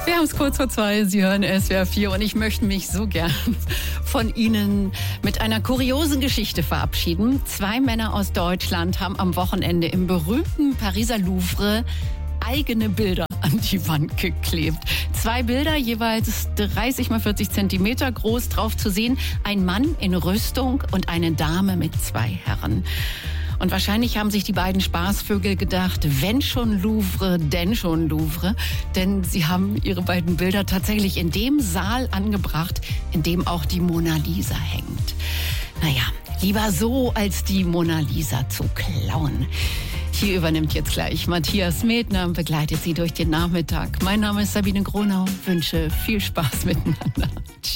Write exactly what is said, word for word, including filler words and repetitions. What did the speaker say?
Wir haben es kurz vor zwei, Sie hören S W R vier und ich möchte mich so gern von Ihnen mit einer kuriosen Geschichte verabschieden. Zwei Männer aus Deutschland haben am Wochenende im berühmten Pariser Louvre eigene Bilder an die Wand geklebt. Zwei Bilder, jeweils dreißig mal vierzig Zentimeter groß, drauf zu sehen. Ein Mann in Rüstung und eine Dame mit zwei Herren. Und wahrscheinlich haben sich die beiden Spaßvögel gedacht, wenn schon Louvre, denn schon Louvre. Denn sie haben ihre beiden Bilder tatsächlich in dem Saal angebracht, in dem auch die Mona Lisa hängt. Naja, lieber so, als die Mona Lisa zu klauen. Hier übernimmt jetzt gleich Matthias Medner und begleitet Sie durch den Nachmittag. Mein Name ist Sabine Gronau, wünsche viel Spaß miteinander.